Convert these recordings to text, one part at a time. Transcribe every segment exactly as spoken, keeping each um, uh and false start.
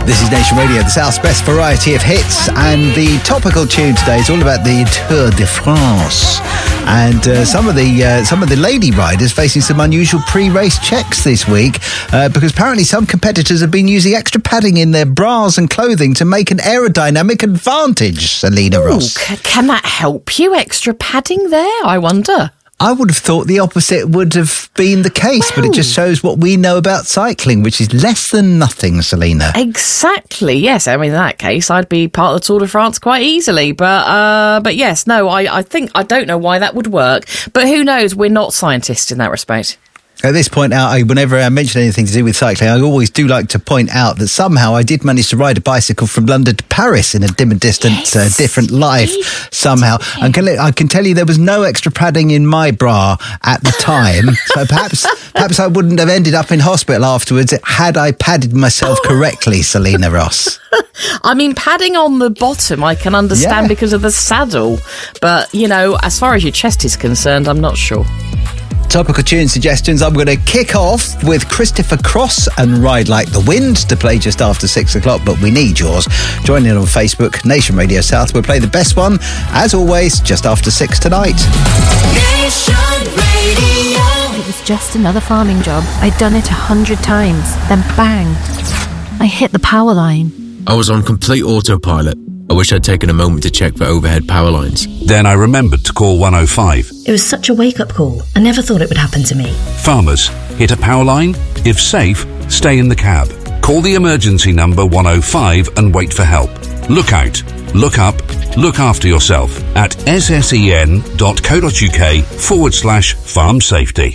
This is Nation Radio, the South's best variety of hits, and the topical tune today is all about the Tour de France. And uh, some of the uh, some of the lady riders facing some unusual pre-race checks this week uh, because apparently some competitors have been using extra padding in their bras and clothing to make an aerodynamic advantage. Selena Ooh, Ross. c- can that help you? Extra padding there, I wonder. I would have thought the opposite would have been the case, well, but it just shows what we know about cycling, which is less than nothing, Selena. Exactly, yes. I mean, in that case, I'd be part of the Tour de France quite easily. But uh, but yes, no, I, I think, I don't know why that would work. But who knows? We're not scientists in that respect. At this point out, I, whenever I mention anything to do with cycling, I always do like to point out that somehow I did manage to ride a bicycle from London to Paris in a dim and distant, yes, uh, different life somehow. And can, I can tell you there was no extra padding in my bra at the time. So perhaps perhaps I wouldn't have ended up in hospital afterwards had I padded myself correctly, Selena Ross. I mean, padding on the bottom I can understand Yeah. because of the saddle. But, you know, as far as your chest is concerned, I'm not sure. Topical tune suggestions. I'm going to kick off with Christopher Cross and Ride Like the Wind to play just after six o'clock, but we need yours. Join in on Facebook, Nation Radio South. We'll play the best one, as always, just after six tonight. Nation Radio. It was just another farming job. I'd done it a hundred times. Then bang, I hit the power line. I was on complete autopilot. I wish I'd taken a moment to check for overhead power lines. Then I remembered to call one oh five. It was such a wake-up call. I never thought it would happen to me. Farmers, hit a power line? If safe, stay in the cab. Call the emergency number one oh five and wait for help. Look out, look up, look after yourself at ssen.co.uk forward slash farm safety.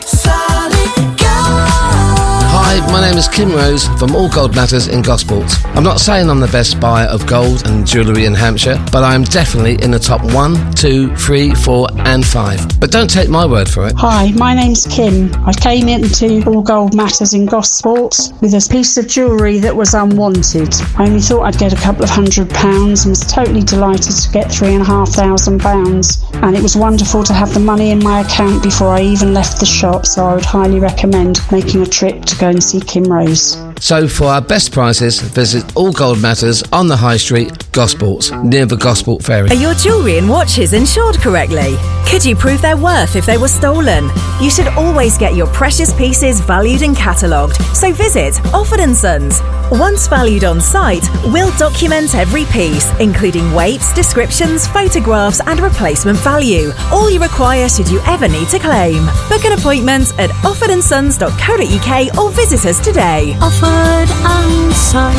Hi, my name is Kim Rose from All Gold Matters in Gosport. I'm not saying I'm the best buyer of gold and jewellery in Hampshire, but I am definitely in the top one, two, three, four and five. But don't take my word for it. Hi, my name's Kim. I came into All Gold Matters in Gosport with a piece of jewellery that was unwanted. I only thought I'd get a couple of hundred pounds and was totally delighted to get three and a half thousand pounds. And it was wonderful to have the money in my account before I even left the shop, so I would highly recommend making a trip to go and see Kim Rose. So for our best prices, visit All Gold Matters on the High Street, Gosport, near the Gosport Ferry. Are your jewellery and watches insured correctly? Could you prove their worth if they were stolen? You should always get your precious pieces valued and catalogued, so visit Offord and Sons. Once valued on site, we'll document every piece, including weights, descriptions, photographs and replacement value. All you require should you ever need to claim. Book an appointment at offord and sons dot co dot uk or visit us today. Offord and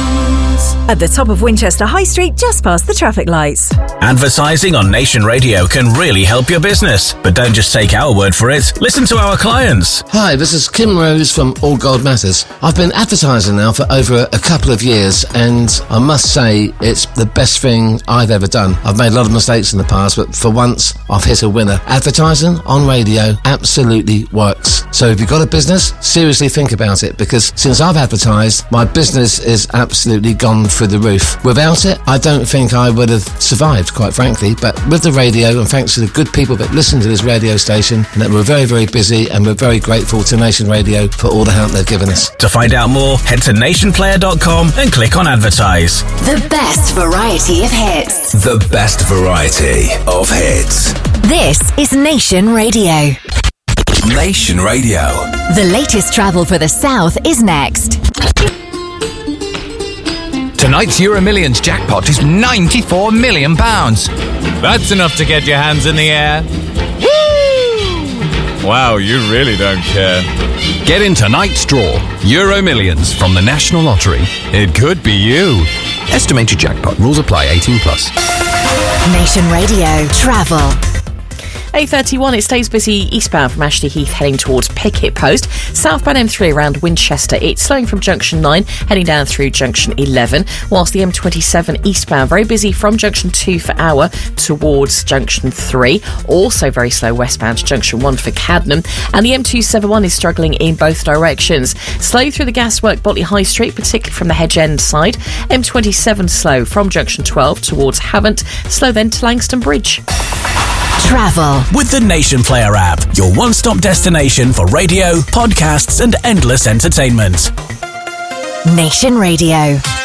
Sons. At the top of Winchester High Street, just past the traffic lights. Advertising on Nation Radio can really help your business, but don't just take our word for it. Listen to our clients. Hi, this is Kim Rose from All Gold Matters. I've been advertising now for over a couple of years, and I must say it's the best thing I've ever done. I've made a lot of mistakes in the past, but for once I've hit a winner. Advertising on radio absolutely works. So if you've got a business, seriously think about it, because since I've advertised, my business is absolutely gone through the roof. Without it, I don't think I would have survived, quite frankly. But with the radio, and thanks to the good people that listen to this radio station, and that we're very, very busy, and we're very grateful to Nation Radio for all the help they've given us. To find out more, head to nation player dot com and click on advertise. The best variety of hits. The best variety of hits. This is Nation Radio. Nation Radio. The latest travel for the South is next. Tonight's Euro Millions jackpot is ninety-four million pounds. That's enough to get your hands in the air. Woo! Wow, you really don't care. Get in tonight's draw. Euro Millions from the National Lottery. It could be you. Estimated jackpot. Rules apply. eighteen plus. Nation Radio Travel. A thirty-one, it stays busy eastbound from Ashley Heath heading towards Picket Post. Southbound M three around Winchester, it's slowing from Junction nine heading down through Junction eleven, whilst the M twenty-seven eastbound very busy from Junction two for Hour towards Junction three. Also very slow westbound to Junction one for Cadnam, and the M two seventy-one is struggling in both directions. Slow through the Gaswork Botley High Street, particularly from the Hedge End side. M twenty-seven slow from Junction twelve towards Havant, slow then to Langston Bridge. Travel with the Nation Player app, your one-stop destination for radio, podcasts and endless entertainment. Nation Radio.